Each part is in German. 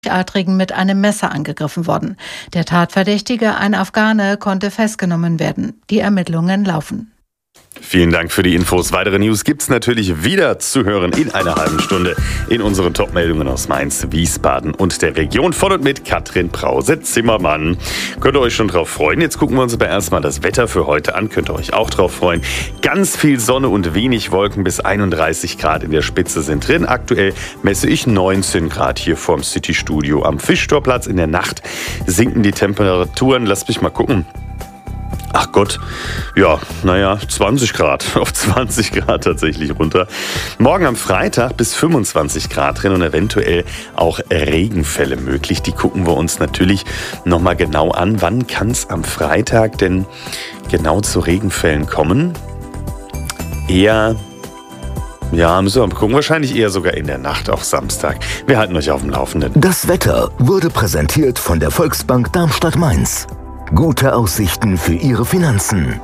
Gleichaltrigen mit einem Messer angegriffen worden. Der Tatverdächtige, ein Afghane, konnte festgenommen werden. Die Ermittlungen laufen. Vielen Dank für die Infos. Weitere News gibt's natürlich wieder zu hören in einer halben Stunde in unseren Top-Meldungen aus Mainz, Wiesbaden und der Region. Von und mit Katrin Brause-Zimmermann. Könnt ihr euch schon drauf freuen? Jetzt gucken wir uns aber erstmal das Wetter für heute an. Könnt ihr euch auch drauf freuen. Ganz viel Sonne und wenig Wolken, bis 31 Grad in der Spitze sind drin. Aktuell messe ich 19 Grad hier vorm City-Studio am Fischtorplatz. In der Nacht sinken die Temperaturen. Lasst mich mal gucken. Ach Gott, ja, 20 Grad, auf 20 Grad tatsächlich runter. Morgen am Freitag bis 25 Grad drin und eventuell auch Regenfälle möglich. Die gucken wir uns natürlich nochmal genau an. Wann kann es am Freitag denn genau zu Regenfällen kommen? Müssen wir mal gucken. Wahrscheinlich eher sogar in der Nacht auf Samstag. Wir halten euch auf dem Laufenden. Das Wetter wurde präsentiert von der Volksbank Darmstadt-Mainz. Gute Aussichten für Ihre Finanzen.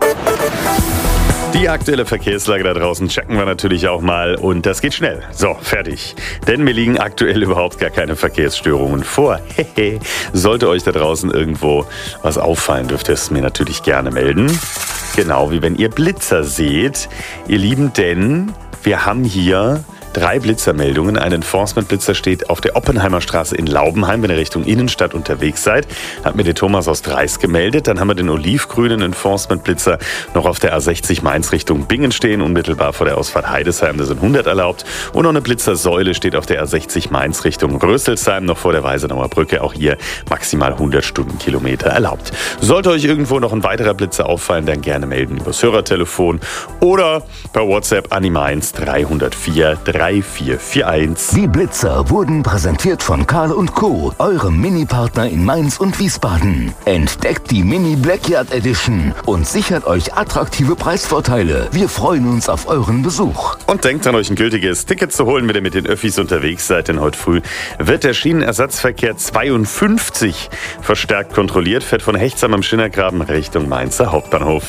Die aktuelle Verkehrslage da draußen checken wir natürlich auch mal und das geht schnell. So, fertig. Denn mir liegen aktuell überhaupt gar keine Verkehrsstörungen vor. Sollte euch da draußen irgendwo was auffallen, dürft ihr es mir natürlich gerne melden. Genau wie wenn ihr Blitzer seht, ihr Lieben, denn wir haben hier 3 Blitzermeldungen. Ein Enforcement-Blitzer steht auf der Oppenheimer Straße in Laubenheim, wenn ihr Richtung Innenstadt unterwegs seid. Hat mir der Thomas aus Dreis gemeldet. Dann haben wir den olivgrünen Enforcement-Blitzer noch auf der A60 Mainz Richtung Bingen stehen, unmittelbar vor der Ausfahrt Heidesheim. Da sind 100 erlaubt. Und noch eine Blitzersäule steht auf der A60 Mainz Richtung Rösselsheim, noch vor der Weisenauer Brücke. Auch hier maximal 100 Stundenkilometer erlaubt. Sollte euch irgendwo noch ein weiterer Blitzer auffallen, dann gerne melden übers Hörertelefon oder per WhatsApp an die Mainz 304 3441. Die Blitzer wurden präsentiert von Karl & Co., eurem Mini-Partner in Mainz und Wiesbaden. Entdeckt die Mini Blackyard Edition und sichert euch attraktive Preisvorteile. Wir freuen uns auf euren Besuch. Und denkt dran, euch ein gültiges Ticket zu holen, wenn ihr mit den Öffis unterwegs seid, denn heute früh wird der Schienenersatzverkehr 52 verstärkt kontrolliert, fährt von Hechtsam am Schinnergraben Richtung Mainzer Hauptbahnhof.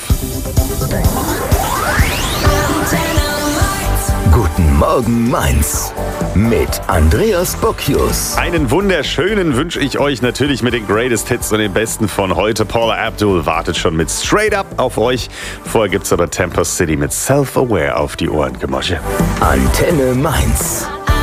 Guten Morgen Mainz mit Andreas Bocchius. Einen wunderschönen wünsche ich euch natürlich mit den Greatest Hits und den besten von heute. Paula Abdul wartet schon mit Straight Up auf euch. Vorher gibt's aber Tampa City mit Self-Aware auf die Ohren, Gemosche. Antenne Mainz.